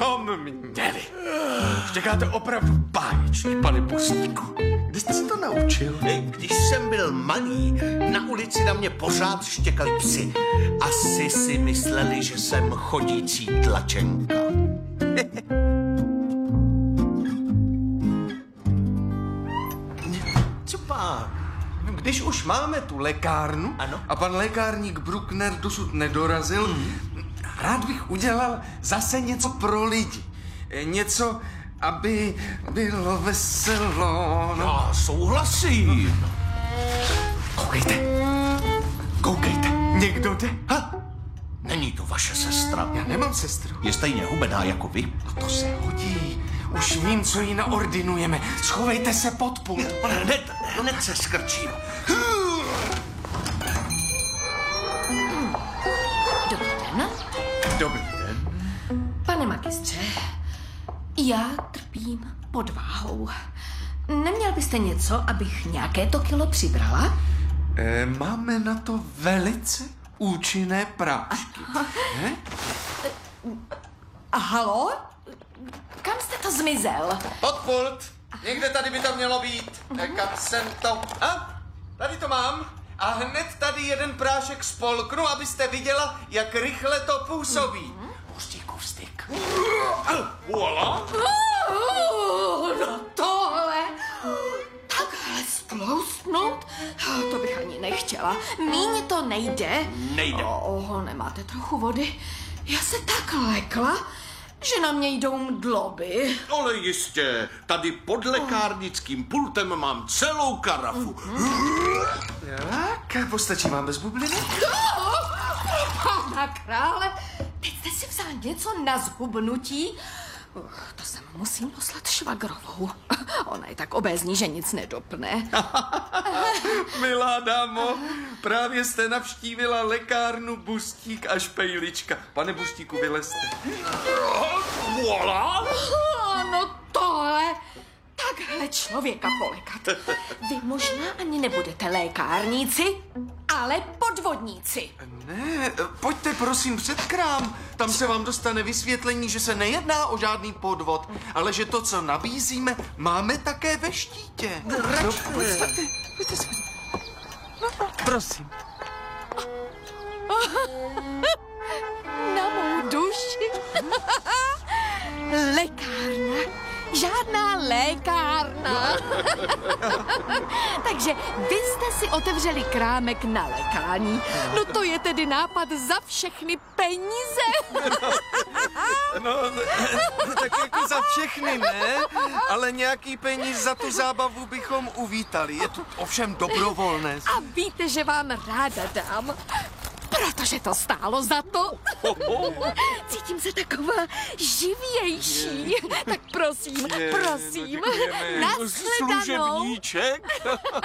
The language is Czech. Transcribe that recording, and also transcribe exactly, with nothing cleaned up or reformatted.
bychom měli. Štěkáte opravdu báječně, pane Bustíku. Kde jste se to naučil? Když jsem byl malý, na ulici na mě pořád štěkali psy. Asi si mysleli, že jsem chodící tlačenka. Co pak? Když už máme tu lékárnu Ano. a pan lékárník Bruckner dosud nedorazil, mm. rád bych udělal zase něco pro lidi. Něco, aby bylo veselo. No. Já souhlasím. Koukejte. Koukejte. Někdo jde? Ha? Není to vaše sestra. Já nemám sestru. Je stejně hubená jako vy. No to se hodí. Už vím, co jí naordinujeme. Schovejte se pod pult. Hned, hned se skrčím. Dobrý den. Dobrý den. Pane magistře, já trpím podváhou. Neměl byste něco, abych nějaké to kilo přibrala? E, máme na to velice účinné prášky. Ne? A halo? Kam jste to zmizel? Pod pult. Někde tady by to mělo být. Kam jsem to? A? Tady to mám. A hned tady jeden prášek spolknu, abyste viděla, jak rychle to působí. Pustíkův styk. Voila. Uh, no tohle. Takhle stloustnout? To bych ani nechtěla. Míň to nejde. Nejde. Oh, nemáte trochu vody? Já se tak lekla, že na mě jdou mdloby. Ale jistě, tady pod lékárnickým pultem mám celou karafu. Tak, postačí vám bez bubliny? Pana krále, teď jste si vzal něco na zhubnutí? Uh, to sem musím poslat švagrovou. Ona je tak obézní, že nic nedopne. Milá dámo, právě jste navštívila lékárnu Bustík a Špejlička. Pane Bustíku, vylezte. Voila. No tohle, takhle člověka polekat. Vy možná ani nebudete lékárníci, ale podvodníci. Ne, pojďte prosím před krám. Tam se vám dostane vysvětlení, že se nejedná o žádný podvod, ale že to, co nabízíme, máme také ve štítě. No, pojďte, pojďte se. No, prosím. Na mou duši. Lékárna. Žádná lékárna. Takže vy jste si otevřeli krámek na lékání. No to je tedy nápad za všechny peníze. No, no, tak jako za všechny ne, ale nějaký peníz za tu zábavu bychom uvítali. Je to ovšem dobrovolné. A víte, že vám ráda dám. Protože to stálo za to. Cítím se taková živější. Tak prosím, prosím, nashledanou. Služebníček.